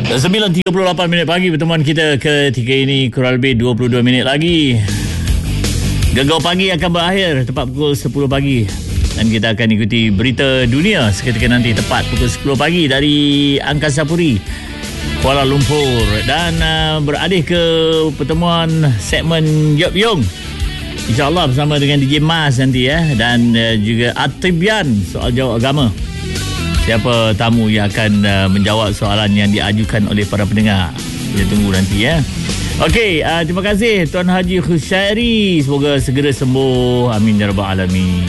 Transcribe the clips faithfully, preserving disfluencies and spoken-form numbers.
sembilan tiga puluh lapan minit pagi, pertemuan kita ketiga ini kurang lebih dua puluh dua minit lagi. Gegar pagi akan berakhir tepat pukul sepuluh pagi. Dan kita akan ikuti berita dunia seketika nanti tepat pukul sepuluh pagi dari Angkasa Puri, Kuala Lumpur. Dan uh, beralih ke pertemuan segmen Yop Yung, InsyaAllah bersama dengan D J Mas nanti ya. Dan uh, juga Atibian, soal jawab agama. Siapa tamu yang akan uh, menjawab soalan yang diajukan oleh para pendengar. Kita tunggu nanti ya. Okey, uh, terima kasih Tuan Haji Khusyairi. Semoga segera sembuh. Amin ya rabbal alamin.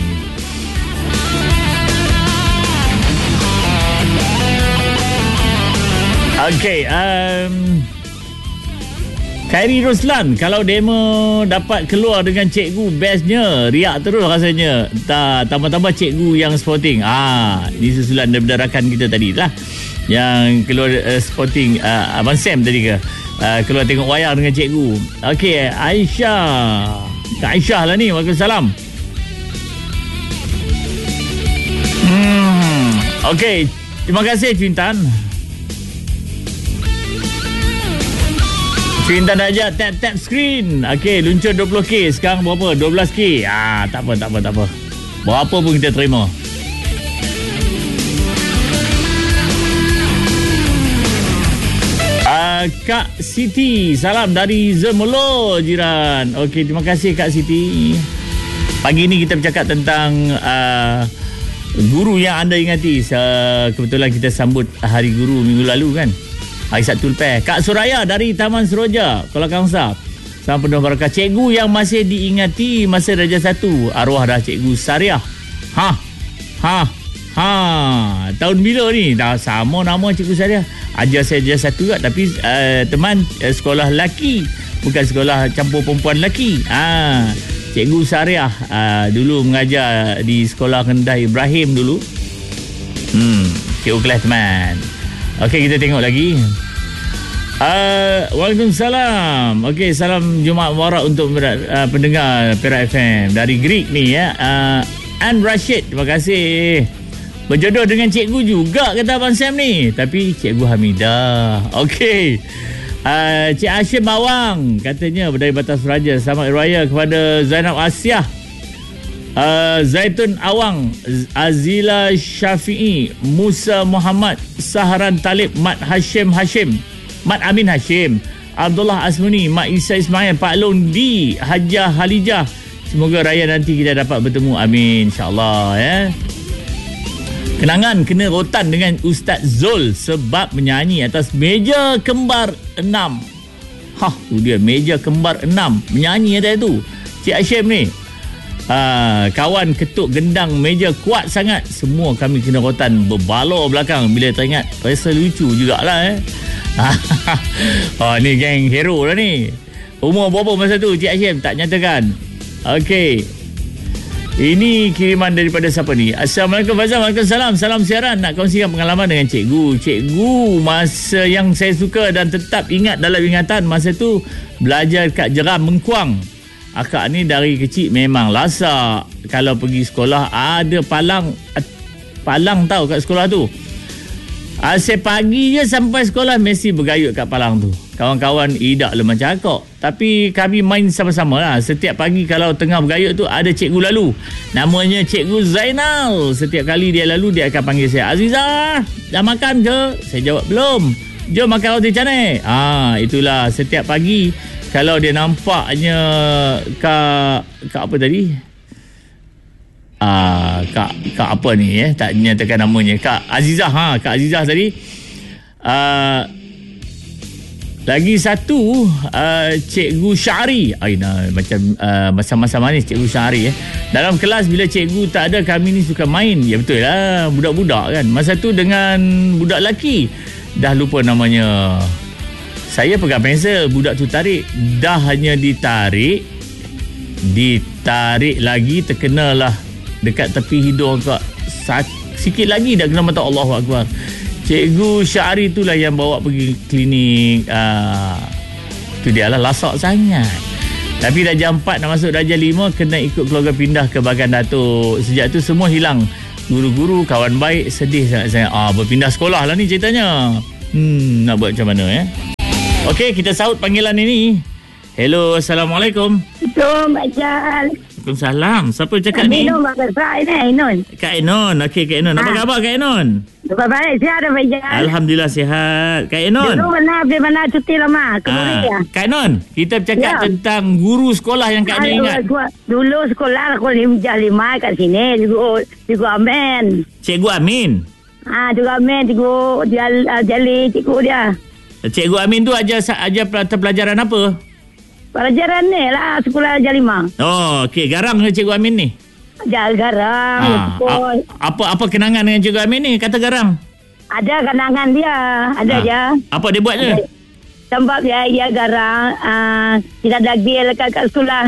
Okey, um, Khairi Ruslan, kalau demo dapat keluar dengan cikgu, bestnya riak terus rasanya. Tak, tambah-tambah cikgu yang sporting. Ah, ini susulan daripada rakan kita tadi lah, yang keluar uh, sporting, uh, Abang Sam tadi ke, uh, keluar tengok wayang dengan cikgu. Okey, Aisyah, Kak Aisyah lah ni. Waalaikumsalam. Hmm, okey, terima kasih Cintan. Cintan aja tap-tap screen. Okey, luncur dua puluh K. Sekarang berapa? dua belas K. Ah, tak apa, tak apa, tak apa. Berapa pun kita terima. Uh, Kak Siti, salam dari Zemolo, jiran. Okey, terima kasih Kak Siti. Pagi ni kita bercakap tentang uh, guru yang anda ingati. Uh, kebetulan kita sambut Hari Guru minggu lalu kan, hari Sabtu lepas. Kak Suraya dari Taman Seroja, Kuala Kangsar. Salam penuh barakah. Cikgu yang masih diingati masa darjah satu, arwah dah Cikgu Sariah. Ha, ha, ha. Tahun bila ni? Dah sama nama Cikgu Sariah. Ajar saya darjah satu juga, tapi uh, teman uh, sekolah lelaki, bukan sekolah campur perempuan lelaki. Ha, Cikgu Sariah uh, dulu mengajar di sekolah rendah Ibrahim dulu. Hmm, cikgu kelas teman. Okey, kita tengok lagi. Uh, Waalaikumsalam. Okey, salam Jumaat Mubarak untuk uh, pendengar Perak F M dari Greek ni ya. Uh, An Rashid, terima kasih. Berjodoh dengan cikgu juga kata Abang Sam ni, tapi Cikgu Hamidah. Okey. Uh, Cik Hashim Awang katanya dari Batas Raja. Selamat Raya kepada Zainab Asiah, Uh, Zaitun Awang, Azila Syafi'i, Musa Muhammad, Sahran Talib, Mat Hashim Hashim, Mat Amin Hashim, Abdullah Asmuni, Mak Isa Ismail, Pak Long di Hajah Halijah. Semoga raya nanti kita dapat bertemu. Amin, insyaAllah ya. Kenangan kena rotan dengan Ustaz Zul sebab menyanyi atas meja kembar enam. Hah, tu dia, meja kembar enam, menyanyi atas tu Cik Hashim ni. Ha, kawan ketuk gendang meja kuat sangat. Semua kami kena rotan berbalor belakang bila teringat. Rasa lucu jugalah eh. Oh, ni geng hero lah ni. Umur berapa masa tu Cik Hashim? Tak nyatakan. Okey, ini kiriman daripada siapa ni? Assalamualaikum Fazal. Waalaikumsalam. Salam siaran. Nak kongsikan pengalaman dengan cikgu. Cikgu masa yang saya suka dan tetap ingat dalam ingatan masa tu, belajar kat Jeram Mengkuang. Akak ni dari kecil memang lasak. Kalau pergi sekolah ada palang, palang tahu kat sekolah tu. Asyik pagi je sampai sekolah mesti bergayut kat palang tu. Kawan-kawan idak le macam akak. Tapi kami main sama-sama lah. Setiap pagi kalau tengah bergayut tu ada cikgu lalu. Namanya Cikgu Zainal. Setiap kali dia lalu dia akan panggil saya, Azizah, dah makan ke? Saya jawab belum. Jom makan roti canai. Ah, itulah setiap pagi. Kalau dia nampaknya Kak Kak apa tadi? Ah, Kak Kak apa ni eh? Tak nyatakan namanya. Kak Azizah, ha, Kak Azizah tadi. Ah, lagi satu uh, Cikgu Syari. Ay, nah, macam uh, masa-masa manis Cikgu Syari eh. Dalam kelas bila cikgu tak ada, kami ni suka main. Ya betul lah, budak-budak kan. Masa tu dengan budak lelaki. Dah lupa namanya. Saya pegang pensel, budak tu tarik. Dah hanya ditarik, ditarik lagi, terkenalah dekat tepi hidung kak. Sikit lagi dah kena mata. Allahu Akbar. Cikgu Syari itulah yang bawa pergi klinik. uh, Tu dia lah, lasak sangat. Tapi darjah empat nak masuk darjah lima, kena ikut keluarga pindah ke Bagan Datuk. Sejak tu semua hilang. Guru-guru, kawan baik, sedih sangat-sangat. Ah, berpindah sekolah lah ni ceritanya. Hmm, nak buat macam mana eh? Okey, kita sahut panggilan ini. Hello, Assalamualaikum. Assalamualaikum, Pak Jal. Waalaikumsalam. Siapa cakap ni? Ainun, Pak Besar ni, Ainun. Kak Ainun. Okey, Kak Ainun. Apa Ha. khabar Kak Ainun? Baik-baik, sihat dah, Pak Jal. Alhamdulillah sihat. Kak Ainun. Dulu mana, di mana cuti lama? Kemuri Ah, ya? Kak Ainun, kita bercakap Ya. tentang guru sekolah yang Kak Ainun ingat. Dulu, dulu sekolah aku limjah lima kat sini, juga juga Amen. Cikgu Amin. Ah, juga Amen, juga Jal, uh, Jali, cikgu dia. Cikgu Amin tu ajar ajar pelajaran apa? Pelajaran ni lah, sekolah Jal lima. Oh, okey. Garang ke Cikgu Amin ni? Jal garang, Ah, betul. a- apa apa kenangan dengan Cikgu Amin ni? Kata garang. Ada kenangan dia, ada Ah, je. Apa dia buat je? Sebab dia, dia garang, uh, kita dagil kat, kat sekolah.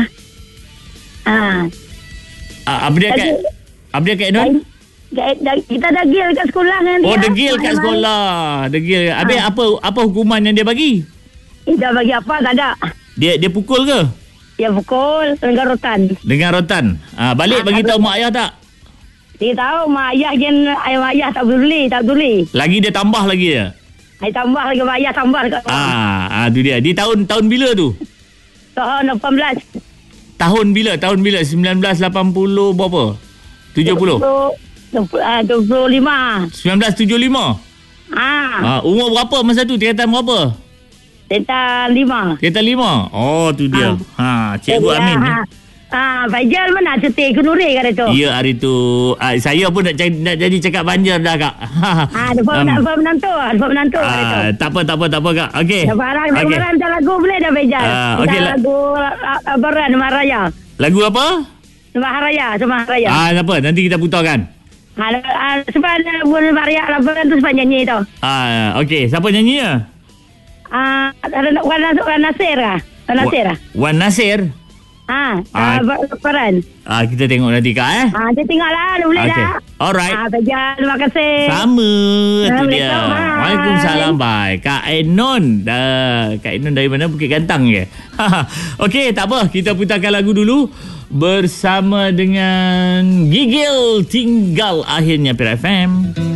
Ah. Ah, apa dia kat apa dia Kak Ainun? Kita degil kat sekolah kan dia. Oh, degil kat sekolah. Degil. Habis Ah. apa apa hukuman yang dia bagi? Kita bagi apa tak ada. Dia dia pukul ke? Dia pukul dengan rotan. Dengan rotan. Ah, balik Ah, bagi tahu balik. mak ayah tak? Dia tahu mak ayah jen ayah ayah tak peduli, tak peduli. Lagi dia tambah lagi dia. Ai tambah lagi mak ayah tambah dekat. Ah, ah tu dia. Di tahun tahun bila tu? Tahun lapan belas. Tahun bila? Tahun bila? sembilan belas lapan puluh berapa? tujuh puluh. dua puluh lima. sembilan belas tujuh puluh lima. Ah, Ah, umur berapa masa tu? Tingkatan berapa? tentang lima. Tingkatan lima. Oh, tu dia. Ha, Cikgu Dia, Amin ni. Ha. Ah, Faizal mana cuti ke Nuri kata tu. Ya, hari tu ah, saya pun nak, nak jadi cakap banjar dah, Kak. Ah, dia pun nak um, menantu, dia pun menantu kata tu. Ah, tak apa, tak apa, tak apa, Kak. Okey. Dah barang, dah Okey. barang minta lagu boleh dah Faizal. Ah, Minta okey, la- lagu uh, Baran Sembah Raya. Lagu apa? Sembah Raya, Sembah Raya. Ah, tak apa. Nanti kita putarkan. Ha, uh, sebab ada bulan Sembah Raya laporan tu sebab nyanyi tu. Ah, okey. Siapa nyanyinya? Ah, ada nak Wan Wan Nasir ah. Wan Nasir ah. Wan Nasir. Ha, Ah. ah, laporan. Ah, kita tengok nanti, Kak, eh. Ah, dia tengoklah, boleh Okey. dah. Alright. Ah, Faizal, terima kasih. Sama tu dia. Assalamualaikum, bye. Waalaikumsalam. Bye. Kak Ainun. Dah. Kak Ainun dari mana? Bukit Gantang ke? Okey, tak apa. Kita putarkan lagu dulu bersama dengan Gigil Tinggal akhirnya P R F M.